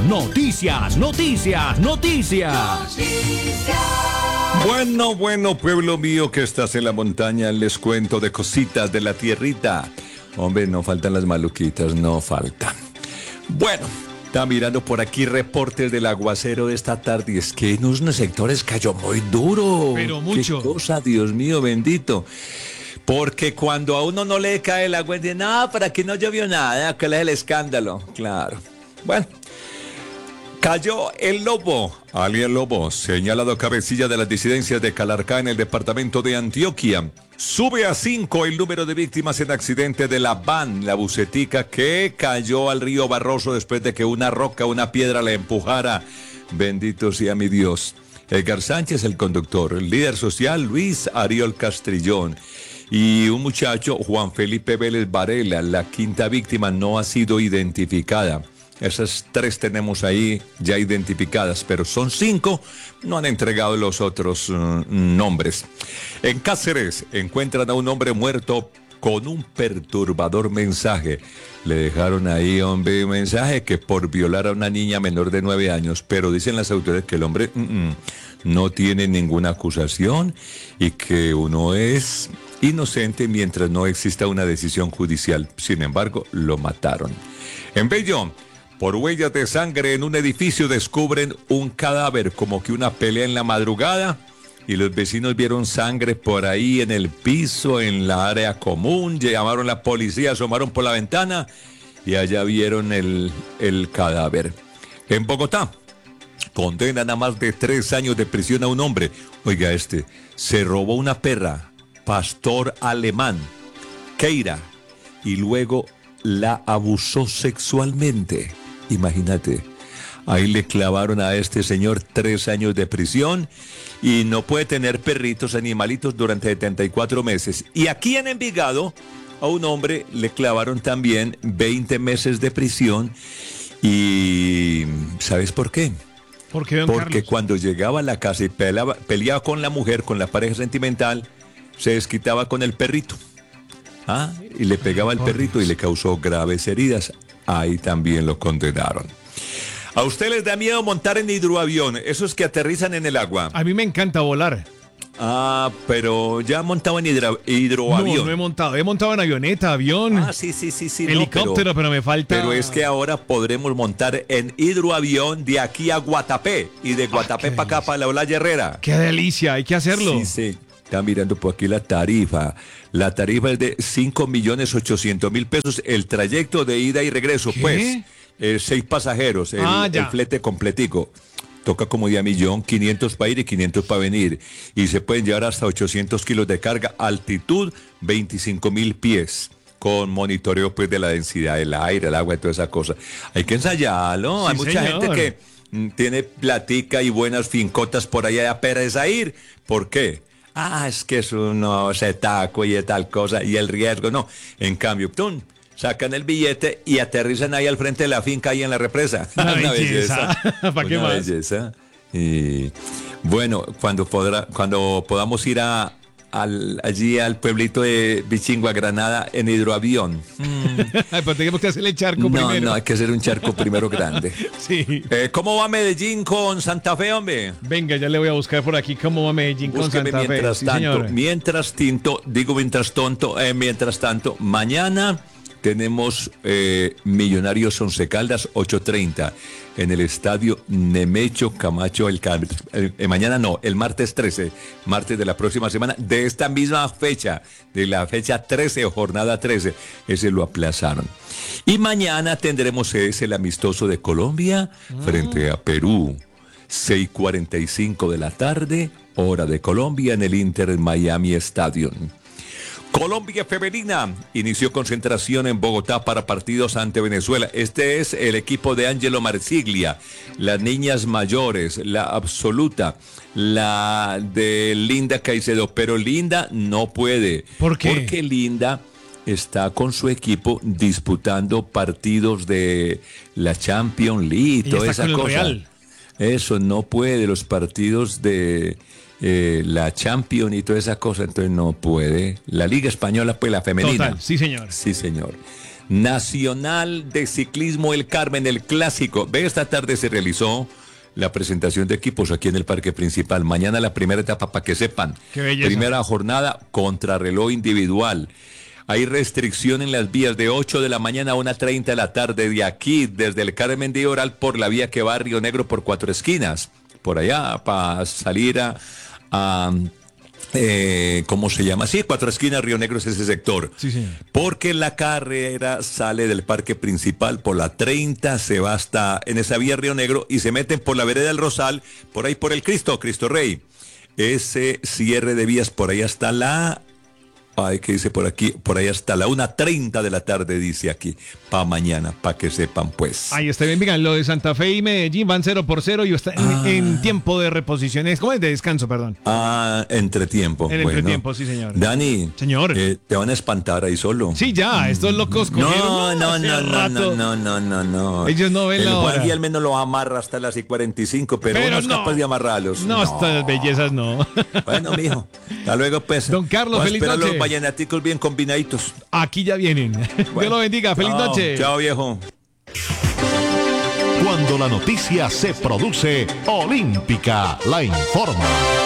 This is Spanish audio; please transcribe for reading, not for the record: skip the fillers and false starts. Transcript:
Noticias, noticias, noticias. Bueno, pueblo mío que estás en la montaña, les cuento de cositas de la tierrita. Hombre, no faltan las maluquitas, no faltan. Bueno, está mirando por aquí reportes del aguacero de esta tarde. Y es que en unos sectores cayó muy duro. Pero mucho. Qué cosa, Dios mío, bendito. Porque cuando a uno no le cae el agua, dice, no, para aquí no llovió nada, que es el escándalo. Claro. Bueno. Cayó el lobo, alias Lobo, señalado cabecilla de las disidencias de Calarcá en el departamento de Antioquia. Sube a 5 el número de víctimas en accidente de la van, la bucetica que cayó al río Barroso después de que una roca, una piedra la empujara. Bendito sea mi Dios. Edgar Sánchez, el conductor, el líder social Luis Ariol Castrillón y un muchacho, Juan Felipe Vélez Varela. La quinta víctima no ha sido identificada. Esas 3 tenemos ahí ya identificadas, pero son 5, no han entregado los otros nombres. En Cáceres encuentran a un hombre muerto con un perturbador mensaje. Le dejaron ahí, hombre, un mensaje que por violar a una niña menor de 9 años, pero dicen las autoridades que el hombre no tiene ninguna acusación y que uno es inocente mientras no exista una decisión judicial. Sin embargo, lo mataron. En Bello, por huellas de sangre en un edificio descubren un cadáver, como que una pelea en la madrugada, y los vecinos vieron sangre por ahí en el piso, en la área común, llamaron a la policía, asomaron por la ventana y allá vieron el cadáver. En Bogotá, condenan a más de 3 años de prisión a un hombre. Oiga, se robó una perra, pastor alemán, Keira, y luego la abusó sexualmente. Imagínate, ahí le clavaron a este señor 3 años de prisión y no puede tener perritos, animalitos durante 74 meses. Y aquí en Envigado, a un hombre le clavaron también 20 meses de prisión. Y ¿sabes por qué? ¿Por qué, don Porque Carlos? cuando llegaba a la casa y peleaba con la mujer, con la pareja sentimental, se desquitaba con el perrito. Y le pegaba al perrito y le causó graves heridas. Ahí también lo condenaron. ¿A usted les da miedo montar en hidroavión? Esos que aterrizan en el agua. A mí me encanta volar. Pero ya ha montado en hidroavión. No he montado. He montado en avioneta, avión. Sí. Helicóptero, pero me falta. Pero es que ahora podremos montar en hidroavión de aquí a Guatapé y de Guatapé para acá, para la Olaya Herrera. ¡Qué delicia! Hay que hacerlo. Sí. Está mirando por aquí la tarifa. La tarifa es de 5.800.000 pesos. El trayecto de ida y regreso, ¿Qué? pues. 6 pasajeros. El flete completico. Toca como de 1.500.000 para ir y 500 para venir. Y se pueden llevar hasta 800 kilos de carga. Altitud, 25.000 pies. Con monitoreo, pues, de la densidad del aire, el agua y toda esa cosa. Hay que ensayarlo. Sí, Hay mucha señor. gente que tiene platica y buenas fincotas por allá, pereza ir. ¿Por qué? Es que es uno se taco y de tal cosa y el riesgo, no. En cambio, sacan el billete y aterrizan ahí al frente de la finca, ahí en la represa. Una belleza. ¿Para qué más? Belleza. Y bueno, cuando podamos ir allí al pueblito de Bichingua, Granada, en hidroavión. Pero tenemos que hacerle charco primero. No, hay que hacer un charco primero grande. Sí. ¿Cómo va Medellín con Santa Fe, hombre? Venga, ya le voy a buscar por aquí cómo va Medellín Búsqueme con Santa Fe. mientras Sí, tanto, señor. mientras tanto, mañana tenemos Millonarios Once Caldas 8:30 en el estadio Nemecho Camacho. Mañana no, el martes 13, martes de la próxima semana, de esta misma fecha, de la fecha 13 o jornada 13, ese lo aplazaron. Y mañana tendremos el amistoso de Colombia frente a Perú, 6:45 de la tarde, hora de Colombia, en el Inter Miami Stadium. Colombia femenina inició concentración en Bogotá para partidos ante Venezuela. Este es el equipo de Ángelo Marsiglia, las niñas mayores, la absoluta, la de Linda Caicedo, pero Linda no puede. ¿Por qué? Porque Linda está con su equipo disputando partidos de la Champions League, toda esa cosa. Real. Eso no puede, los partidos de la Champions y toda esa cosa, entonces no puede. La Liga Española, pues la femenina. Total, sí señor. Sí, señor. Nacional de Ciclismo El Carmen, el clásico. Ve, esta tarde se realizó la presentación de equipos aquí en el parque principal. Mañana la primera etapa, para que sepan. Qué belleza. Primera jornada, contrarreloj individual. Hay restricción en las vías de 8 de la mañana a 1:30 de la tarde de aquí, desde el Carmen de Oral, por la vía que va a Río Negro por Cuatro Esquinas. Por allá, para salir ¿cómo se llama? Sí, Cuatro Esquinas, Río Negro es ese sector. Sí, señor. Porque la carrera sale del parque principal por la 30, se va hasta en esa vía Río Negro y se meten por la vereda del Rosal, por ahí por el Cristo Rey. Ese cierre de vías por ahí hasta ¿qué dice por aquí? Por ahí hasta la 1:30 de la tarde, dice aquí, para mañana, para que sepan pues. Ahí está bien, digan, lo de Santa Fe y Medellín van 0-0 y está en tiempo de reposiciones, ¿cómo es? De descanso, perdón. Entretiempo. En entretiempo, sí, señor. Dani. Señor. Te van a espantar ahí solo. Sí, ya, estos locos cogieron. No. Ellos no ven la hora. El Juan Guillermo lo amarra hasta las 45, pero uno es capaz de amarrarlos. No, estas bellezas no. Bueno, mijo, hasta luego pues. Don Carlos, feliz noche. Los vallenaticos bien combinaditos. Aquí ya vienen. Bueno, Dios lo bendiga, feliz noche. Chao, viejo. Cuando la noticia se produce, Olímpica la informa.